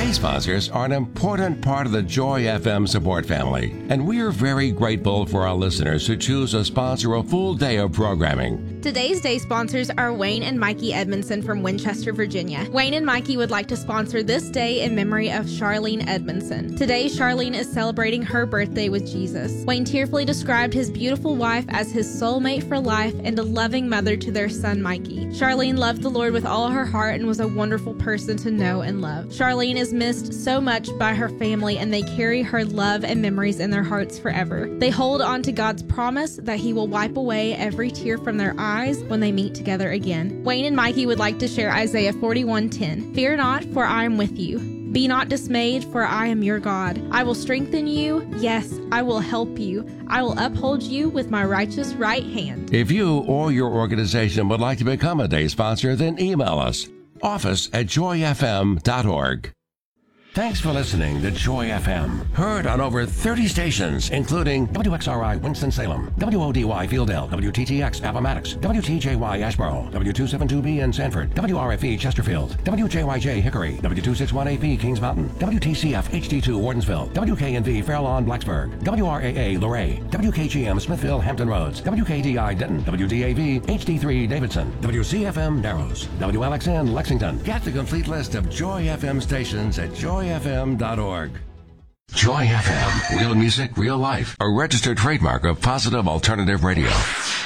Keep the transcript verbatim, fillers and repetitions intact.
Day sponsors are an important part of the Joy F M support family, and we are very grateful for our listeners who choose to sponsor a full day of programming. Today's day sponsors are Wayne and Mikey Edmondson from Winchester, Virginia. Wayne and Mikey would like to sponsor this day in memory of Charlene Edmondson. Today, Charlene is celebrating her birthday with Jesus. Wayne tearfully described his beautiful wife as his soulmate for life and a loving mother to their son, Mikey. Charlene loved the Lord with all her heart and was a wonderful person to know and love. Charlene is missed so much by her family, and they carry her love and memories in their hearts forever. They hold on to God's promise that He will wipe away every tear from their eyes when they meet together again. Wayne and Mikey would like to share Isaiah forty-one ten. Fear not, for I am with you. Be not dismayed, for I am your God. I will strengthen you. Yes, I will help you. I will uphold you with my righteous right hand. If you or your organization would like to become a day sponsor, then email us, office at joy f m dot org. Thanks for listening to Joy F M. Heard on over thirty stations, including W X R I Winston-Salem, W O D Y Fieldale, W T T X Appomattox, W T J Y Asheboro, W two seventy-two B in Sanford, W R F E Chesterfield, W J Y J Hickory, W two sixty-one A P Kings Mountain, W T C F H D two Wardensville, W K N V Fair Lawn Blacksburg, W R A A Luray, W K G M Smithville Hampton Roads, W K D I Denton, W D A V H D three Davidson, W C F M Narrows, W L X N Lexington. Get the complete list of Joy F M stations at joy f m dot org. Joy F M, real music, real life. A registered trademark of Positive Alternative Radio.